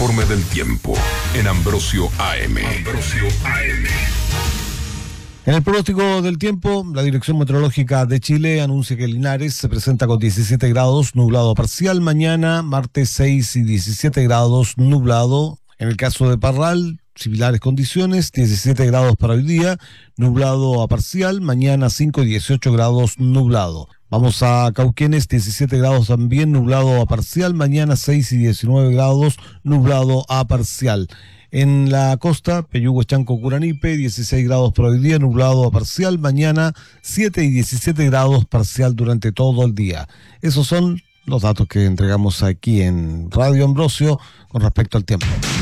informe del tiempo en Ambrosio AM. En el pronóstico del tiempo, la Dirección Meteorológica de Chile anuncia que Linares se presenta con 17 grados, nublado parcial. Mañana, martes 6 y 17 grados, nublado. En el caso de Parral, similares condiciones, 17 grados para hoy día, nublado a parcial. Mañana 5 y 18 grados, nublado. Vamos a Cauquenes, 17 grados también, nublado a parcial. Mañana 6 y 19 grados, nublado a parcial. En la costa, Peyúgue, Chanco, Curanipe, 16 grados por hoy día, nublado a parcial. Mañana 7 y 17 grados parcial durante todo el día. Esos son los datos que entregamos aquí en Radio Ambrosio con respecto al tiempo.